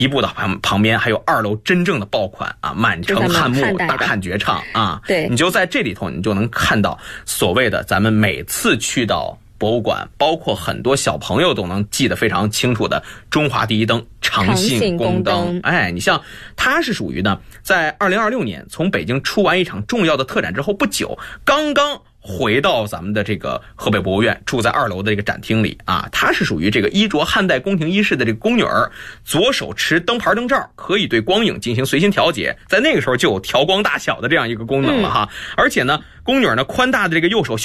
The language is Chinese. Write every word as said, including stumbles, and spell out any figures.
一部的旁旁边还有二楼真正的爆款啊，满城汉墓大汉绝唱啊， 对， 你就在这里头，你就能看到所谓的咱们每次去到博物馆，包括很多小朋友都能记得非常清楚的中华第一灯长信宫灯。哎，你像它是属于呢，在二零二六年从北京出完一场重要的特展之后不久，刚刚回到咱们的这个河北博物院，住在二楼的这个展厅里啊。它是属于这个衣着汉代宫廷衣饰的这个宫女儿，左手持灯牌灯罩，可以对光影进行随心调节，在那个时候就有调光大小的这样一个功能了哈。嗯、而且呢，宫女呢宽大的这个右手